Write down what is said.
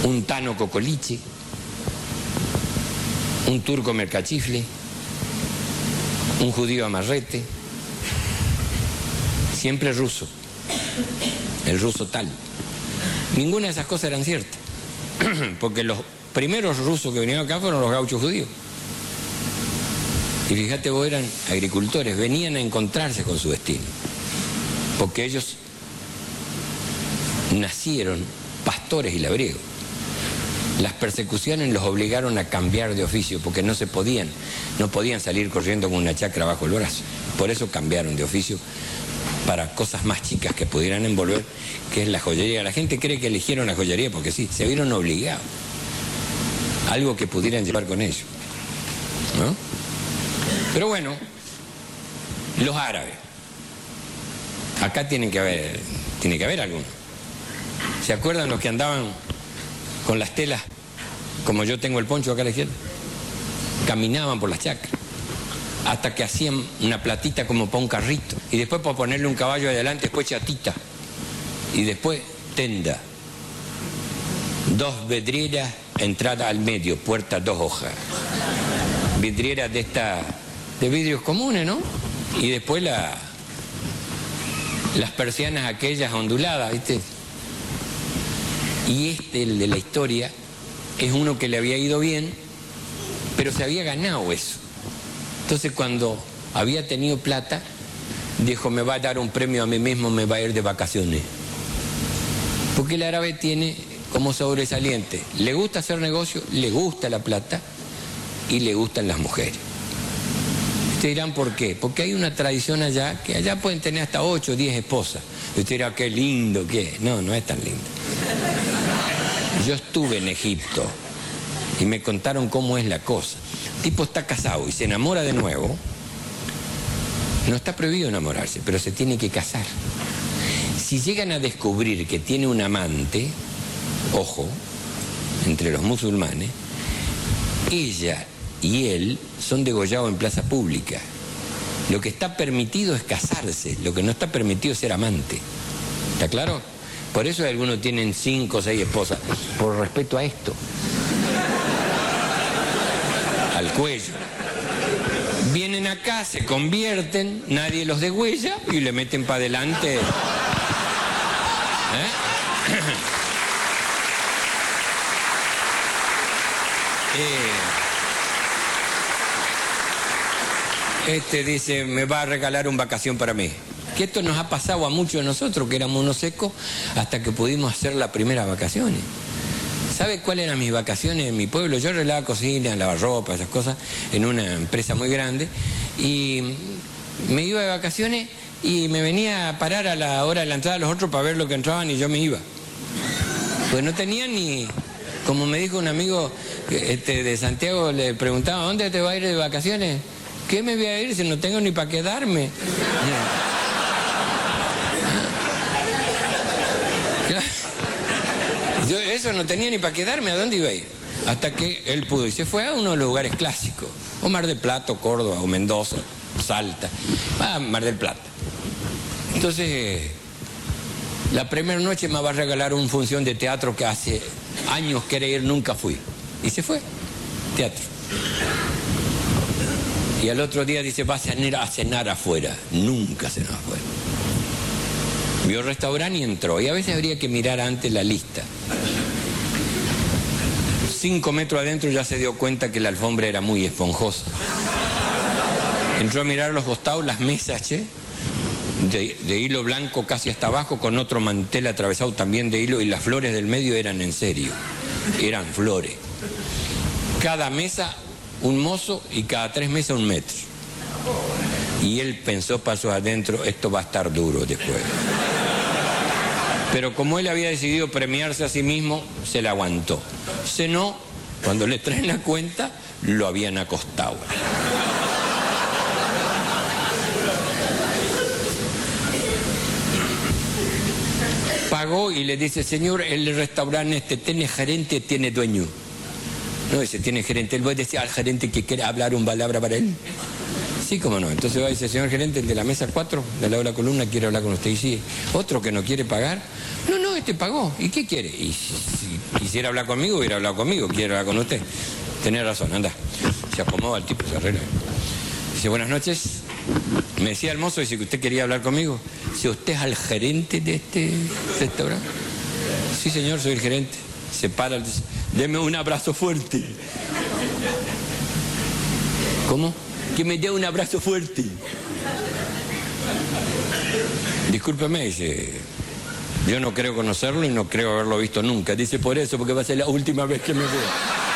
un tano Cocoliche, un turco Mercachifle, un judío Amarrete, siempre ruso, el ruso tal. Ninguna de esas cosas eran ciertas, porque los primeros rusos que vinieron acá fueron los gauchos judíos. Y fíjate vos, eran agricultores, venían a encontrarse con su destino, porque ellos nacieron pastores y labriegos. Las persecuciones los obligaron a cambiar de oficio, porque no podían salir corriendo con una chacra bajo el brazo. Por eso cambiaron de oficio para cosas más chicas que pudieran envolver, que es la joyería. La gente cree que eligieron la joyería porque sí, se vieron obligados. Algo que pudieran llevar con ellos, ¿no? Pero bueno, los árabes. Acá tiene que haber algunos. ¿Se acuerdan los que andaban con las telas, como yo tengo el poncho acá a la izquierda? Caminaban por las chacras, hasta que hacían una platita como para un carrito, y después para ponerle un caballo adelante, después chatita, y después tenda. 2 vidrieras, entrada al medio, puerta 2 hojas. Vidrieras de vidrios comunes, ¿no? Y después las persianas aquellas onduladas, ¿viste? Y el de la historia, es uno que le había ido bien, pero se había ganado eso. Entonces cuando había tenido plata, dijo, me va a dar un premio a mí mismo, me va a ir de vacaciones. Porque el árabe tiene como sobresaliente, le gusta hacer negocio, le gusta la plata y le gustan las mujeres. Ustedes dirán, ¿por qué? Porque hay una tradición allá, que allá pueden tener hasta 8 o 10 esposas. Usted dirá, qué lindo, ¿qué? No, no es tan lindo. Yo estuve en Egipto y me contaron cómo es la cosa. El tipo está casado y se enamora de nuevo. No está prohibido enamorarse, pero se tiene que casar. Si llegan a descubrir que tiene un amante, ojo, entre los musulmanes, ella y él son degollados en plaza pública. Lo que está permitido es casarse, lo que no está permitido es ser amante. ¿Está claro? Por eso algunos tienen 5 o 6 esposas, por respeto a esto. Al cuello. Vienen acá, se convierten, nadie los degüella y le meten para adelante. Este dice, me va a regalar una vacación para mí. Que esto nos ha pasado a muchos de nosotros, que éramos unos secos, hasta que pudimos hacer las primeras vacaciones. ¿Sabe cuáles eran mis vacaciones en mi pueblo? Yo arreglaba cocina, lavarropa, esas cosas, en una empresa muy grande, y me iba de vacaciones y me venía a parar a la hora de la entrada de los otros para ver lo que entraban y yo me iba. Pues no tenía ni... Como me dijo un amigo de Santiago, le preguntaba, ¿dónde te va a ir de vacaciones? ¿Qué me voy a ir si no tengo ni para quedarme? Yo eso no tenía ni para quedarme, ¿a dónde iba a ir? Hasta que él pudo y se fue a uno de los lugares clásicos, o Mar del Plata, o Córdoba, o Mendoza, Salta, a Mar del Plata. Entonces, la primera noche me va a regalar una función de teatro que hace años quería ir, nunca fui. Y se fue, teatro. Y al otro día dice, va a cenar afuera. Nunca cenó afuera. Vio el restaurante y entró. Y a veces habría que mirar antes la lista. 5 metros adentro ya se dio cuenta que la alfombra era muy esponjosa. Entró a mirar los costados, las mesas, de hilo blanco casi hasta abajo, con otro mantel atravesado también de hilo, y las flores del medio eran en serio. Eran flores. Cada mesa un mozo y cada 3 mesas 1 metro. Y él pensó pasos adentro, esto va a estar duro después. Pero como él había decidido premiarse a sí mismo, se la aguantó. Cenó, cuando le traen la cuenta, lo habían acostado. Pagó y le dice, señor, el restaurante tiene gerente, tiene dueño. No, dice, tiene gerente. Él va a decir al gerente que quiere hablar una palabra para él. Sí, cómo no. Entonces va y dice, señor gerente, el de la mesa 4, de la columna, quiere hablar con usted. Y sí, otro que no quiere pagar. No, este pagó. ¿Y qué quiere? Y si quisiera hablar conmigo, hubiera hablado conmigo. Quiere hablar con usted. Tenía razón, anda. Se acomoda el tipo, se arregla. Dice, buenas noches. Me decía el mozo, dice que usted quería hablar conmigo. Dice, ¿usted es el gerente de este restaurante? Sí, señor, soy el gerente. Se para, dice, deme un abrazo fuerte. ¿Cómo? Que me dé un abrazo fuerte. Discúlpeme, dice, yo no creo conocerlo y no creo haberlo visto nunca. Dice, por eso, porque va a ser la última vez que me vea.